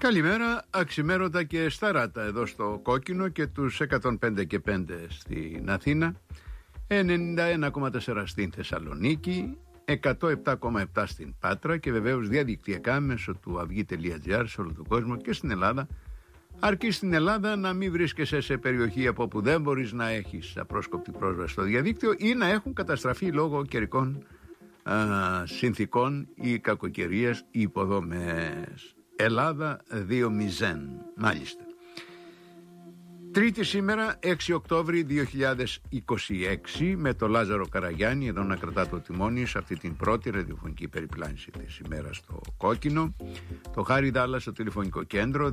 Καλημέρα, αξιμέρωτα και σταράτα εδώ στο Κόκκινο και τους 105 και 5 στην Αθήνα, 91,4 στην Θεσσαλονίκη, 107,7 στην Πάτρα και βεβαίως διαδικτυακά μέσω του avygi.gr σε όλο τον κόσμο και στην Ελλάδα. Αρκεί στην Ελλάδα να μην βρίσκεσαι σε περιοχή από όπου δεν μπορείς να έχεις απρόσκοπτη πρόσβαση στο διαδίκτυο ή να έχουν καταστραφεί λόγω καιρικών συνθήκων ή κακοκαιρίας ή υποδομές. Ελλάδα 2-0, μάλιστα. Τρίτη σήμερα, 6 Οκτώβρη 2026, με το Λάζαρο Καραγιάννη εδώ να κρατά το τιμόνι σε αυτή την πρώτη ραδιοφωνική περιπλάνηση της ημέρας στο Κόκκινο. Το Χάρη Δάλλα στο τηλεφωνικό κέντρο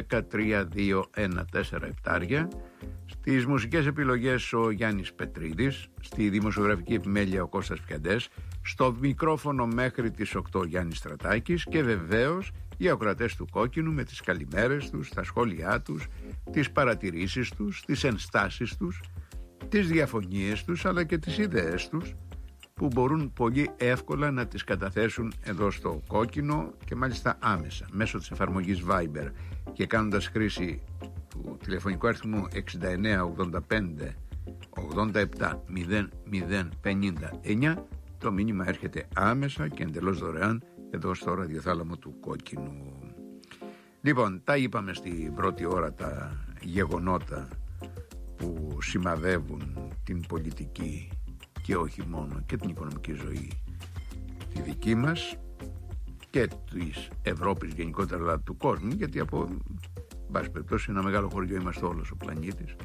210-3214-7. Στις μουσικές επιλογές ο Γιάννης Πετρίδης, στη δημοσιογραφική επιμέλεια ο Κώστας Πιαντές, στο μικρόφωνο μέχρι τις 8 Γιάννης Στρατάκης και βεβαίως οι ακροατές του Κόκκινου με τις καλημέρες τους, τα σχόλιά τους, τις παρατηρήσεις τους, τις ενστάσεις τους, τις διαφωνίες τους αλλά και τις ιδέες τους που μπορούν πολύ εύκολα να τις καταθέσουν εδώ στο Κόκκινο και μάλιστα άμεσα μέσω της εφαρμογής Viber και κάνοντας χρήση του τηλεφωνικού αριθμού 6985 87 0059. Το μήνυμα έρχεται άμεσα και εντελώς δωρεάν εδώ στο ραδιοθάλαμο του Κόκκινου. Λοιπόν, τα είπαμε στην πρώτη ώρα τα γεγονότα που σημαδεύουν την πολιτική και όχι μόνο και την οικονομική ζωή τη δική μας και της Ευρώπης γενικότερα, αλλά του κόσμου, γιατί από βάση περιπτώσει ένα μεγάλο χωριό είμαστε όλος ο πλανήτης,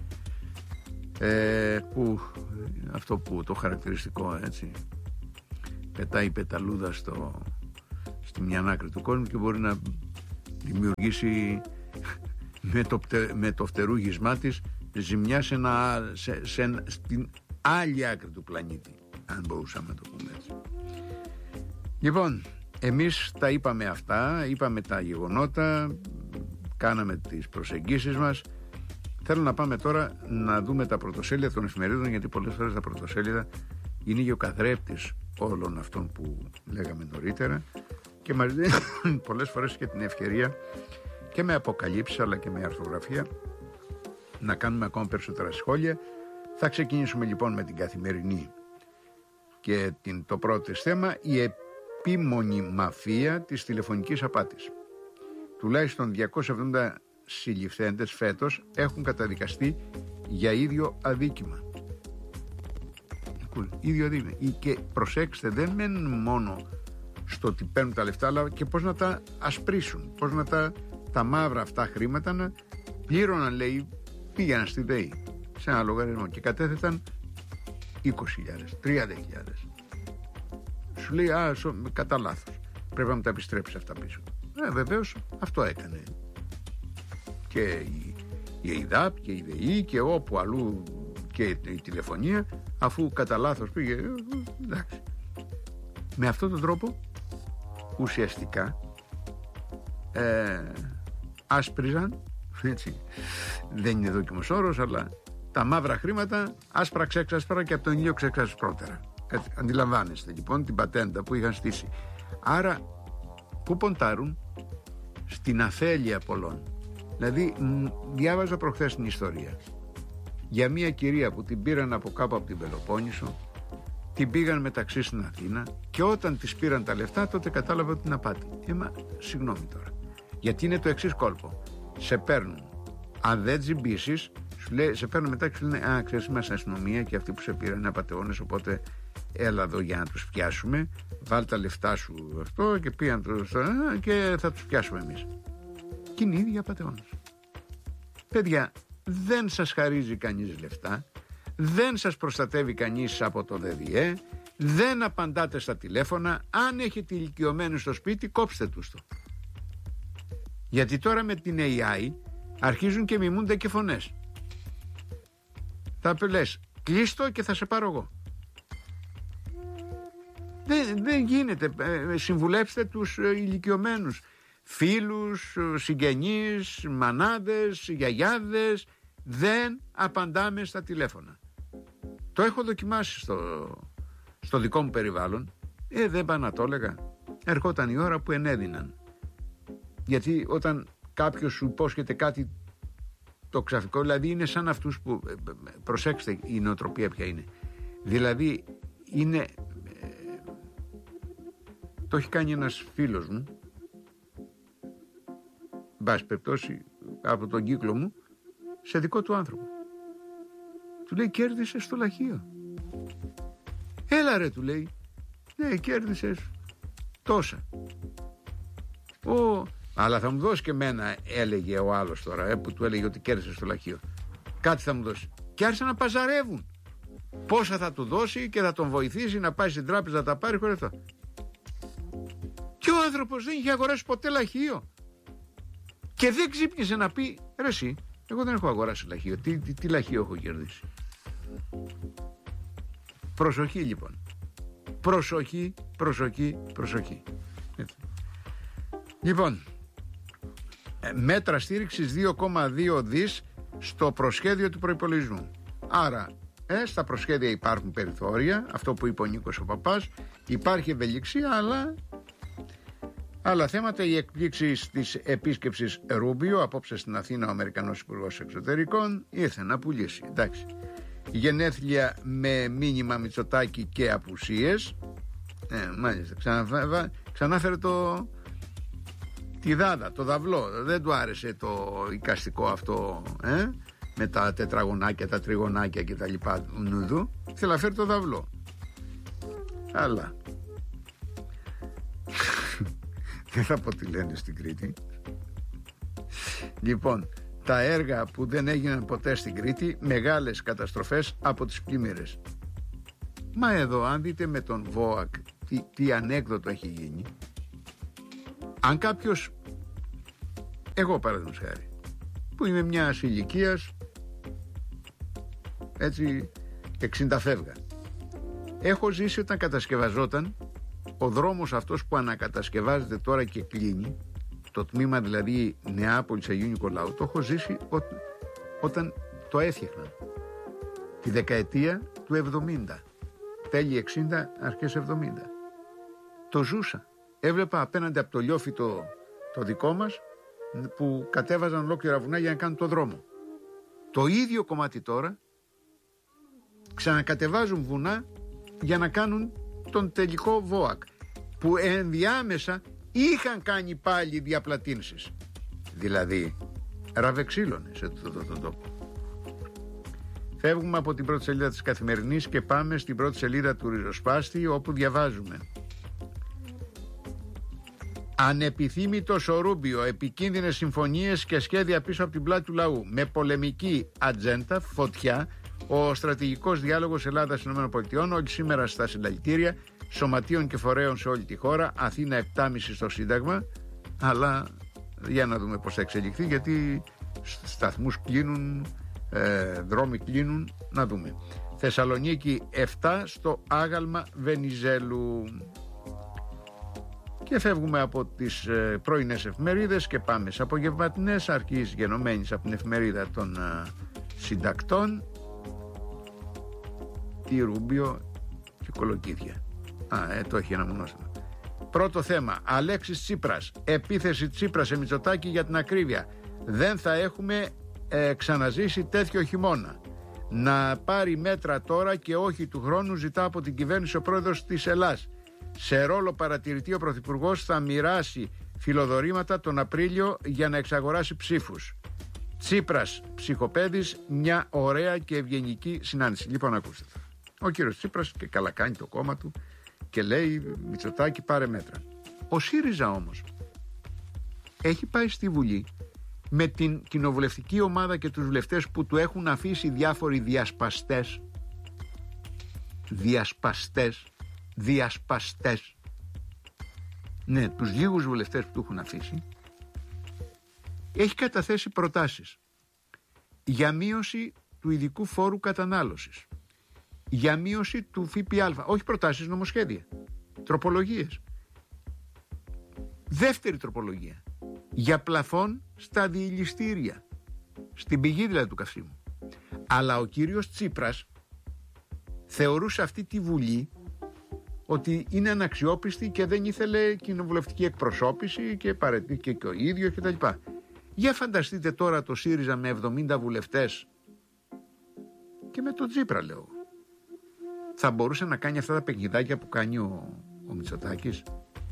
που αυτό που το χαρακτηριστικό έτσι πετάει πεταλούδα στη μια άκρη του κόσμου και μπορεί να δημιουργήσει με το φτερούγισμά της ζημιά στην άλλη άκρη του πλανήτη, αν μπορούσαμε να το πούμε έτσι. Λοιπόν, εμείς τα είπαμε αυτά, είπαμε τα γεγονότα, κάναμε τις προσεγγίσεις μας. Θέλω να πάμε τώρα να δούμε τα πρωτοσέλιδα των εφημερίδων, γιατί πολλές φορές τα πρωτοσέλιδα είναι γεωκαθρέπτης όλων αυτών που λέγαμε νωρίτερα και μας δίνουν πολλές φορές και την ευκαιρία και με αποκαλύψεις αλλά και με αρθογραφία να κάνουμε ακόμα περισσότερα σχόλια. Θα ξεκινήσουμε λοιπόν με την Καθημερινή και το πρώτο θέμα, η επίμονη μαφία της τηλεφωνικής απάτης. Τουλάχιστον 270 συλληφθέντες φέτος έχουν καταδικαστεί για ίδιο αδίκημα. Ίδιο αδίκημα. Και προσέξτε, δεν μένουν μόνο στο ότι παίρνουν τα λεφτά, αλλά και πώς να τα ασπρίσουν, πώς να τα μαύρα αυτά χρήματα να πλήρωναν, λέει, πήγαιναν στη ΔΕΗ σε ένα λογαριασμό και κατέθεταν 20.000, 30.000. Σου λέει, κατά λάθος, πρέπει να μου τα επιστρέψει αυτά πίσω. Βεβαίως αυτό έκανε και η ΕΙΔΑΠ και η ΔΕΗ και όπου αλλού και η τηλεφωνία, αφού κατά λάθος πήγε, εντάξει. Με αυτόν τον τρόπο ουσιαστικά άσπριζαν, έτσι, δεν είναι δόκιμος όρος, αλλά τα μαύρα χρήματα άσπρα ξέξασπρα και από τον ήλιο ξέξασπρότερα. Αντιλαμβάνεστε λοιπόν την πατέντα που είχαν στήσει. Άρα που ποντάρουν στην αφέλεια πολλών. Δηλαδή διάβαζα προχθές την ιστορία για μια κυρία που την πήραν από κάπου από την Πελοπόννησο, την πήγαν μεταξύ στην Αθήνα και όταν της πήραν τα λεφτά τότε κατάλαβα ότι είναι απάτη. Συγγνώμη τώρα, γιατί είναι το εξής κόλπο. Σε παίρνουν, αν δεν τζιμπήσεις, σε παίρνουν μετά και σου λένε, ξέρεις, είμαστε αστυνομία και αυτοί που σε πήραν είναι απατεώνες, οπότε έλα εδώ για να τους πιάσουμε, βάλ τα λεφτά σου αυτό και πήγαν και θα τους πιάσουμε εμείς. Και είναι οι ίδιοι απατεώνες. Παιδιά, δεν σας χαρίζει κανείς λεφτά, δεν σας προστατεύει κανείς από το ΔΔΕ, δεν απαντάτε στα τηλέφωνα. Αν έχετε ηλικιωμένους στο σπίτι, κόψτε τους το. Γιατί τώρα με την AI αρχίζουν και μιμούνται και φωνές. Θα λες, κλείστο και θα σε πάρω εγώ. Δεν γίνεται. Συμβουλέψτε τους ηλικιωμένους, φίλους, συγγενείς, μανάδες, γιαγιάδες. Δεν απαντάμε στα τηλέφωνα. Το έχω δοκιμάσει στο δικό μου περιβάλλον. Δεν πάω να το έλεγα. Ερχόταν η ώρα που ενέδυναν. Γιατί όταν κάποιος σου υπόσχεται κάτι το ξαφνικό, δηλαδή είναι σαν αυτούς που, προσέξτε η νοοτροπία ποια είναι, δηλαδή είναι, το έχει κάνει ένας φίλος μου, μπας περιπτώσει από τον κύκλο μου, σε δικό του άνθρωπο. Του λέει, κέρδισες στο λαχείο. Έλα ρε, του λέει. Ναι, κέρδισες τόσα. Αλλά θα μου δώσει και εμένα, έλεγε ο άλλος τώρα, που του έλεγε ότι κέρδισε στο λαχείο. Κάτι θα μου δώσει. Και άρχισαν να παζαρεύουν. Πόσα θα του δώσει και θα τον βοηθήσει να πάει στην τράπεζα να τα πάρει χωρίς αυτό. Και ο άνθρωπος δεν είχε αγοράσει ποτέ λαχείο. Και δεν ξύπνησε να πει, ρε εσύ, εγώ δεν έχω αγοράσει λαχείο. Τι λαχείο έχω κερδίσει. Προσοχή λοιπόν. Προσοχή. Έτσι. Λοιπόν, μέτρα στήριξης 2,2 δις στο προσχέδιο του προϋπολογισμού. Άρα, στα προσχέδια υπάρχουν περιθώρια, αυτό που είπε ο Νίκος ο Παπάς, υπάρχει ευελιξία, αλλά άλλα θέματα, οι εκπλήξεις της επίσκεψης Ρούμπιο, απόψε στην Αθήνα ο Αμερικανός Υπουργός Εξωτερικών, ήρθε να πουλήσει, εντάξει. Γενέθλια με μήνυμα Μητσοτάκη και απουσίες, μάλιστα, ξανάφερε τη δάδα, το δαυλό, δεν του άρεσε το εικαστικό αυτό, με τα τετραγωνάκια, τα τριγωνάκια και τα λοιπά νουδού, θέλει να φέρει το δαυλό. Αλλά δεν θα πω τι λένε στην Κρήτη. Λοιπόν, τα έργα που δεν έγιναν ποτέ στην Κρήτη, μεγάλες καταστροφές από τις πλημμύρες. Μα εδώ, αν δείτε με τον ΒΟΑΚ τι ανέκδοτο έχει γίνει, αν κάποιος, εγώ παραδείγματος χάρη, που είμαι μιας ηλικίας έτσι 60 φεύγα, έχω ζήσει όταν κατασκευαζόταν ο δρόμος αυτός που ανακατασκευάζεται τώρα και κλείνει, το τμήμα δηλαδή Νεάπολης Αγίου Νικολάου, το έχω ζήσει όταν το έφτιαχναν τη δεκαετία του 70, τέλη 60, αρχές 70. Το ζούσα. Έβλεπα απέναντι από το λιόφι το δικό μας, που κατέβαζαν ολόκληρα βουνά για να κάνουν το δρόμο. Το ίδιο κομμάτι τώρα ξανακατεβάζουν βουνά για να κάνουν τον τελικό ΒΟΑΚ, που ενδιάμεσα είχαν κάνει πάλι διαπλατύνσεις, δηλαδή ραβεξίλωνε σε τον τόπο. Φεύγουμε από την πρώτη σελίδα της Καθημερινής και πάμε στην πρώτη σελίδα του Ριζοσπάστη, όπου διαβάζουμε: ανεπιθύμητος ο Ρούμπιο, επικίνδυνες συμφωνίες και σχέδια πίσω από την πλάτη του λαού. Με πολεμική ατζέντα, φωτιά, ο στρατηγικός διάλογος Ελλάδας-ΗΠΑ, όλοι σήμερα στα συλλαλητήρια σωματείων και φορέων σε όλη τη χώρα. Αθήνα 7,5 στο Σύνταγμα. Αλλά για να δούμε πώς θα εξελιχθεί, γιατί σταθμούς κλείνουν, δρόμοι κλείνουν, να δούμε. Θεσσαλονίκη 7 στο άγαλμα Βενιζέλου. Και φεύγουμε από τις πρωινές εφημερίδες και πάμε σε απογευματινές, αρχής γενομένης από την εφημερίδα των συντακτών, τη Ρούμπιο και κολοκύθια. Το έχει ένα μονόστημα. Πρώτο θέμα, Αλέξης Τσίπρας, επίθεση Τσίπρα σε Μητσοτάκη για την ακρίβεια. Δεν θα έχουμε ξαναζήσει τέτοιο χειμώνα. Να πάρει μέτρα τώρα και όχι του χρόνου, ζητά από την κυβέρνηση ο πρόεδρος της Ελλάς. Σε ρόλο παρατηρητή ο Πρωθυπουργός θα μοιράσει φιλοδορήματα τον Απρίλιο για να εξαγοράσει ψήφους. Τσίπρας ψυχοπαίδης, μια ωραία και ευγενική συνάντηση. Λοιπόν, ακούστε. Ο κύριος Τσίπρας, και καλά κάνει το κόμμα του, και λέει Μητσοτάκη πάρε μέτρα. Ο ΣΥΡΙΖΑ όμως έχει πάει στη Βουλή με την κοινοβουλευτική ομάδα και τους βουλευτές που του έχουν αφήσει διάφοροι διασπαστές. Ναι, τους λίγους βουλευτές που του έχουν αφήσει, έχει καταθέσει προτάσεις για μείωση του ειδικού φόρου κατανάλωσης, για μείωση του ΦΠΑ, όχι προτάσεις, νομοσχέδια, τροπολογίες. Δεύτερη τροπολογία, για πλαφόν στα διηλιστήρια, στην πηγή δηλαδή του καυσίμου. Αλλά ο κύριος Τσίπρας θεωρούσε αυτή τη Βουλή ότι είναι αναξιόπιστη και δεν ήθελε κοινοβουλευτική εκπροσώπηση και παρετήθηκε και ο ίδιος κτλ. Για φανταστείτε τώρα το ΣΥΡΙΖΑ με 70 βουλευτές και με τον Τσίπρα, λέω. Θα μπορούσε να κάνει αυτά τα παιχνιδάκια που κάνει ο Μητσοτάκης?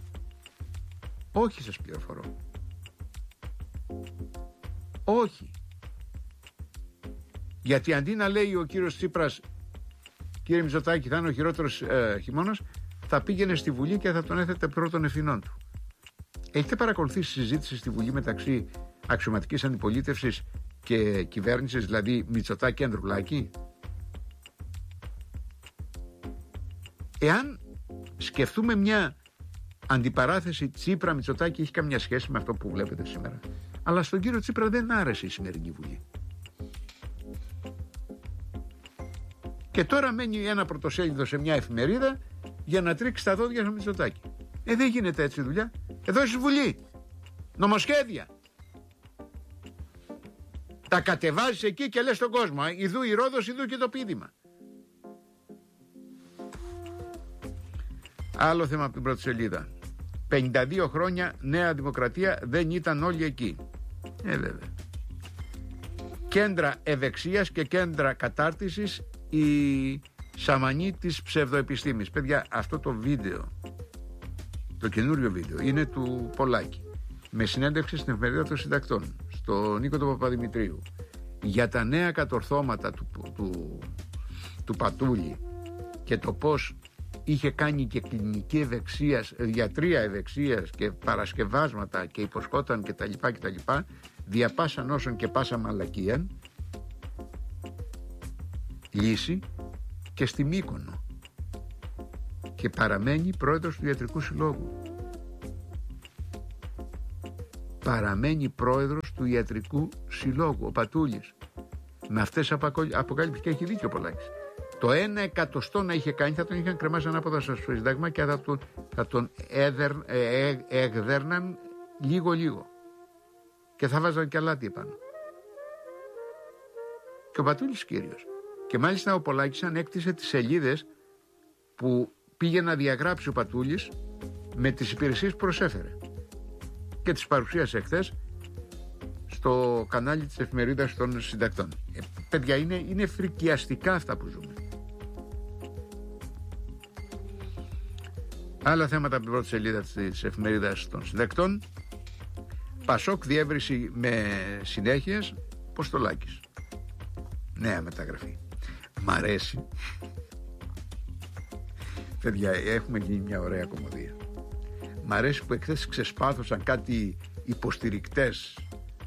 Όχι, σας πληροφορώ. Όχι. Γιατί αντί να λέει ο κύριος Τσίπρας, κύριε Μητσοτάκη, θα είναι ο χειρότερος χειμώνας, θα πήγαινε στη Βουλή και θα τον έθετε πρώτων ευθυνών του. Έχετε παρακολουθήσει συζήτηση στη Βουλή μεταξύ αξιωματικής αντιπολίτευσης και κυβέρνησης, δηλαδή Μητσοτάκη και Ανδρουλάκη? Εάν σκεφτούμε μια αντιπαράθεση Τσίπρα-Μητσοτάκη, έχει καμιά σχέση με αυτό που βλέπετε σήμερα. Αλλά στον κύριο Τσίπρα δεν άρεσε η σημερινή Βουλή. Και τώρα μένει ένα πρωτοσέλιδο σε μια εφημερίδα για να τρίξει τα δόντια στο Μητσοτάκη. Δεν γίνεται έτσι δουλειά. Εδώ στη Βουλή. Νομοσχέδια. Τα κατεβάζεις εκεί και λες στον κόσμο, ιδού η Ρόδος, ιδού και το πείδημα. Άλλο θέμα από την πρώτη σελίδα. 52 χρόνια Νέα Δημοκρατία, δεν ήταν όλοι εκεί. Βέβαια. Κέντρα ευεξίας και κέντρα κατάρτισης, η σαμανή της ψευδοεπιστήμης. Παιδιά, αυτό το βίντεο, το καινούριο βίντεο, είναι του Πολάκη, με συνέντευξη στην εφημερίδα των συντακτών, στον Νίκο τον Παπαδημητρίου, για τα νέα κατορθώματα του Πατούλη και το πώς είχε κάνει και κλινική ευεξίας, γιατρία ευεξίας και παρασκευάσματα και υποσχόταν κτλ. Δια πάσα νόσων και πάσα μαλακίαν, λύση, και στη Μύκονο. Και παραμένει πρόεδρος του Ιατρικού Συλλόγου. Παραμένει πρόεδρος του Ιατρικού Συλλόγου ο Πατούλης. Με αυτές τις αποκάλυψεις, και έχει δίκιο ο Πολάκης. Το 1/100 να είχε κάνει, θα τον είχαν κρεμάσει ανάποδα στο Σύνταγμα και θα τον έγδερναν λίγο και θα βάζαν και αλάτι επάνω. Και ο Πατούλης κύριος. Και μάλιστα ο Πολάκης ανέκτησε τις σελίδες που πήγε να διαγράψει ο Πατούλης με τις υπηρεσίες που προσέφερε. Και τις παρουσίασε χθες στο κανάλι της εφημερίδας των συντακτών. Παιδιά, είναι φρικιαστικά αυτά που ζούμε. Άλλα θέματα από την πρώτη σελίδα της εφημερίδας των συντακτών. Πασόκ διεύρυνση με συνέχειες. Ποστολάκης. Νέα μεταγραφή. Μ' αρέσει. Παιδιά, έχουμε γίνει μια ωραία κομμωδία. Μ' αρέσει που εχθές ξεσπάθωσαν κάτι υποστηρικτές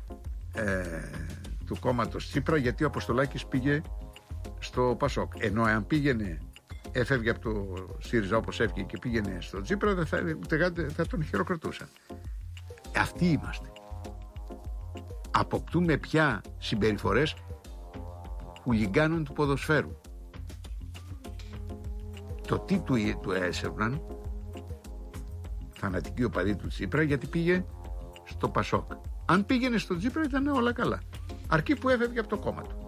του κόμματος Τσίπρα, γιατί ο Αποστολάκης πήγε στο Πασόκ. Ενώ αν πήγαινε, έφευγε από το ΣΥΡΙΖΑ όπως έφυγε και πήγαινε στο Τσίπρα, δεν θα τον χειροκροτούσαν. Αυτοί είμαστε. Αποκτούμε πια συμπεριφορές χουλιγκάνων του ποδοσφαίρου. Το τι του έσερναν φανατικοί οπαδοί του Τσίπρα, γιατί πήγε στο Πασόκ. Αν πήγαινε στο Τσίπρα ήταν όλα καλά, αρκεί που έφευγε από το κόμμα του.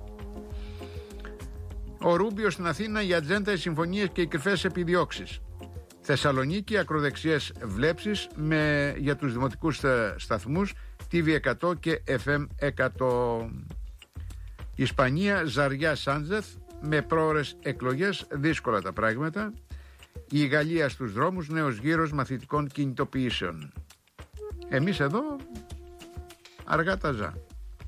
Ο Ρούμπιο στην Αθήνα, η ατζέντα, οι συμφωνίες και οι κρυφές επιδιώξεις. Θεσσαλονίκη, ακροδεξιές βλέψεις για τους δημοτικούς σταθμούς TV100 και FM100. Ισπανία, Ζαριά Σάντζεθ, με πρόωρες εκλογές, δύσκολα τα πράγματα. Η Γαλλία στους δρόμους, νέος γύρος μαθητικών κινητοποιήσεων. Εμείς εδώ αργά τα ζά.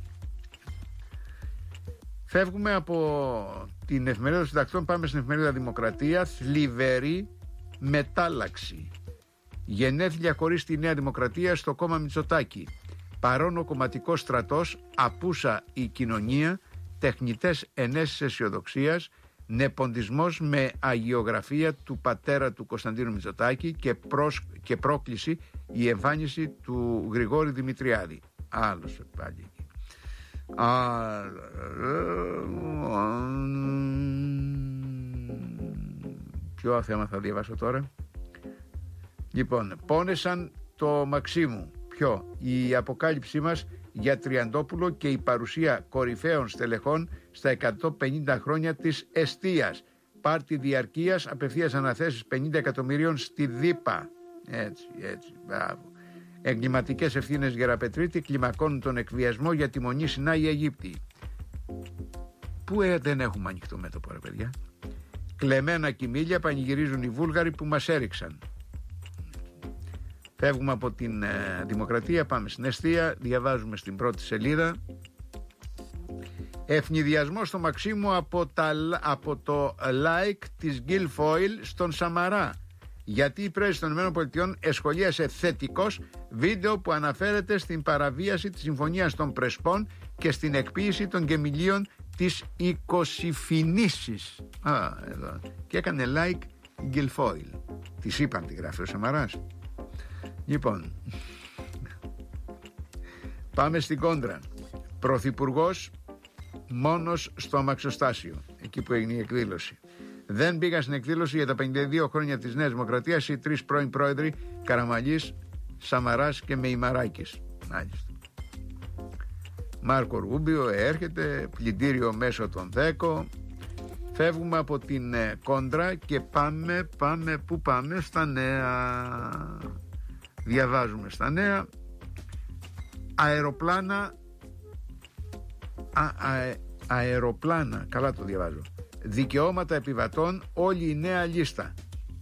Φεύγουμε από την εφημερίδα των συντακτών, πάμε στην εφημερίδα Δημοκρατία. Θλιβερή μετάλλαξη. Γενέθλια χωρίς τη Νέα Δημοκρατία στο κόμμα Μητσοτάκη. Παρόν ο κομματικός στρατός, απούσα η κοινωνία, τεχνητές ενέσεις αισιοδοξίας, νεποντισμός με αγιογραφία του πατέρα του Κωνσταντίνου Μητσοτάκη και πρόκληση η εμφάνιση του Γρηγόρη Δημητριάδη. Άλλος πάλι. Ποιο θέμα θα διαβάσω τώρα? Λοιπόν, πόνεσαν το Μαξίμου. Ποιο? Η αποκάλυψή μας για Τριαντόπουλο και η παρουσία κορυφαίων στελεχών στα 150 χρόνια της εστίας. Πάρτι διαρκείας, απευθείας αναθέσεις 50 εκατομμυρίων στη ΔΥΠΑ. Έτσι, μπράβο. Εγκληματικές ευθύνες Γεραπετρίτη κλιμακώνουν τον εκβιασμό για τη Μονή Σινάη Αιγύπτιοι. Πού δεν έχουμε ανοιχτό μέτωπο, ρε παιδιά. Κλεμμένα κοιμήλια πανηγυρίζουν οι Βούλγαροι που μας έριξαν. Φεύγουμε από την Δημοκρατία, πάμε στην Εστία, διαβάζουμε στην πρώτη σελίδα. Ευνηδιασμό στο Μαξίμου από το like της Guilfoyle στον Σαμαρά. Γιατί η πρέσβη των ΗΠΑ εσχολίασε θετικός βίντεο που αναφέρεται στην παραβίαση της Συμφωνίας των Πρεσπών και στην εκποίηση των γεμιλίων της Οικοσυφινήσης. Εδώ. Και έκανε like η Guilfoyle. Της είπαν τι γράφει ο Σαμαράς. Λοιπόν, πάμε στην κόντρα. Πρωθυπουργός μόνος στο αμαξοστάσιο, εκεί που έγινε η εκδήλωση. Δεν πήγαν στην εκδήλωση για τα 52 χρόνια της Νέας Δημοκρατίας οι τρεις πρώην πρόεδροι Καραμανλής, Σαμαράς και Μεϊμαράκης. Μάλιστα. Μάρκο Ρούμπιο έρχεται, πλυντήριο μέσω των 10. Φεύγουμε από την κόντρα και πού πάμε? Στα νέα. Διαβάζουμε στα νέα. Αεροπλάνα, καλά το διαβάζω. Δικαιώματα επιβατών, όλη η νέα λίστα.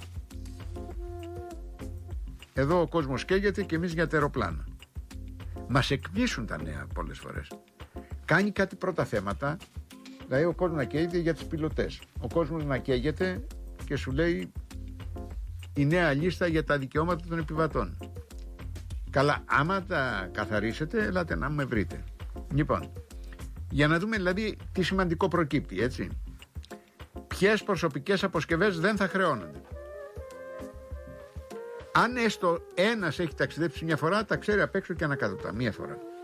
Εδώ ο κόσμος καίγεται και εμείς για τα αεροπλάνα. Μας εκπλήσουν τα νέα πολλές φορές. Κάνει κάτι πρώτα θέματα, δηλαδή ο κόσμος να καίγεται για τους πιλωτές. Ο κόσμος να καίγεται και σου λέει η νέα λίστα για τα δικαιώματα των επιβατών. Καλά, άμα τα καθαρίσετε, ελάτε να με βρείτε. Λοιπόν, για να δούμε δηλαδή τι σημαντικό προκύπτει, έτσι. Ποιες προσωπικές αποσκευές δεν θα χρεώνονται. Αν έστω ένας έχει ταξιδέψει μια φορά, τα ξέρει απ' έξω και ανακάτωτα, μία φορά.